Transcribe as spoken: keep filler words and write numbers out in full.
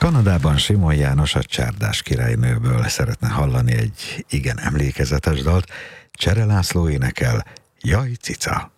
Kanadában Simon János a Csárdás királynőből szeretne hallani egy igen emlékezetes dalt. Csere László énekel, Jaj, cica!